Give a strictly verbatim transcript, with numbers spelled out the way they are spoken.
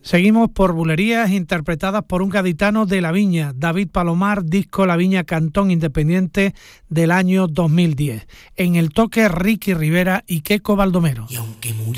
Seguimos por Bulerías, interpretadas por un gaditano de La Viña, David Palomar, disco La Viña Cantón Independiente del año dos mil diez. En el toque, Ricky Rivera y Queco Baldomero. Y aunque